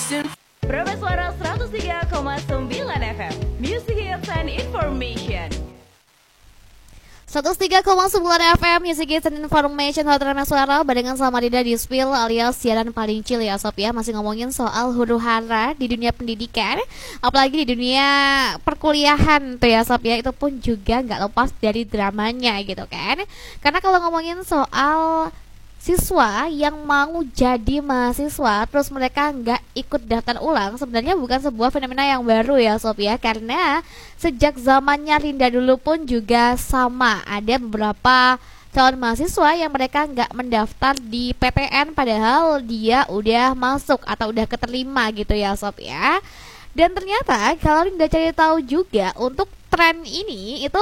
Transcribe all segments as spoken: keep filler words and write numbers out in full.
Prima Suara seratus tiga koma sembilan F M, Music Hits and Information. seratus tiga koma sembilan F M Music Hits and Information, Prima Suara barengan sama Dinda di Spill alias siaran paling chill ya sob ya. Masih ngomongin soal huru hara di dunia pendidikan, apalagi di dunia perkuliahan tuh ya sob ya. Itu pun juga gak lepas dari dramanya gitu kan. Karena kalau ngomongin soal siswa yang mau jadi mahasiswa terus mereka nggak ikut daftar ulang, sebenarnya bukan sebuah fenomena yang baru ya sob ya. Karena sejak zamannya Rinda dulu pun juga sama, ada beberapa calon mahasiswa yang mereka nggak mendaftar di P T N padahal dia udah masuk atau udah keterima gitu ya sob ya. Dan ternyata kalau Rinda cari tahu juga, untuk tren ini itu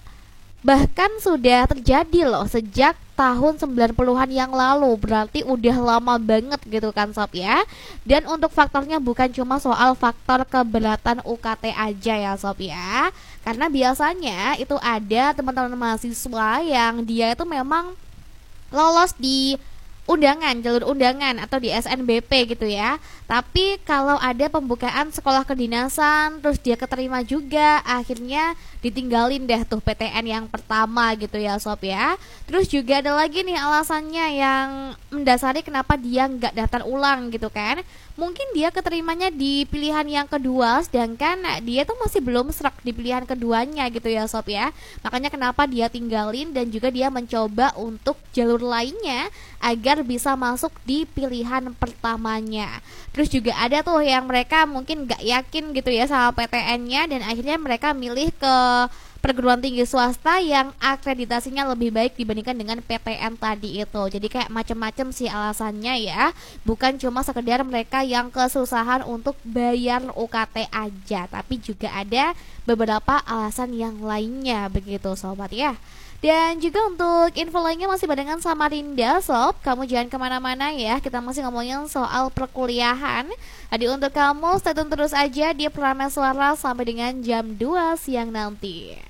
bahkan sudah terjadi loh sejak tahun sembilan puluhan yang lalu. Berarti udah lama banget gitu kan sob ya. Dan untuk faktornya bukan cuma soal faktor keberatan U K T aja ya sob ya. Karena biasanya itu ada teman-teman mahasiswa yang dia itu memang lolos di undangan, jalur undangan atau di S N B P gitu ya. Tapi kalau ada pembukaan sekolah kedinasan terus dia keterima juga, akhirnya ditinggalin deh tuh P T N yang pertama gitu ya sob ya. Terus juga ada lagi nih alasannya yang mendasari kenapa dia nggak daftar ulang gitu kan. Mungkin dia keterimanya di pilihan yang kedua, sedangkan dia tuh masih belum serak di pilihan keduanya gitu ya sob ya. Makanya kenapa dia tinggalin dan juga dia mencoba untuk jalur lainnya agar bisa masuk di pilihan pertamanya. Terus juga ada tuh yang mereka mungkin gak yakin gitu ya sama P T N-nya, dan akhirnya mereka milih ke perguruan tinggi swasta yang akreditasinya lebih baik dibandingkan dengan P T N tadi itu. Jadi kayak macam-macam sih alasannya ya. Bukan cuma sekedar mereka yang kesusahan untuk bayar U K T aja, tapi juga ada beberapa alasan yang lainnya begitu sobat ya. Dan juga untuk info lainnya masih barengan sama Rinda sob. Kamu jangan kemana-mana ya, kita masih ngomongin soal perkuliahan. Jadi untuk kamu stay tune terus aja di Prima Suara sampai dengan jam dua siang nanti.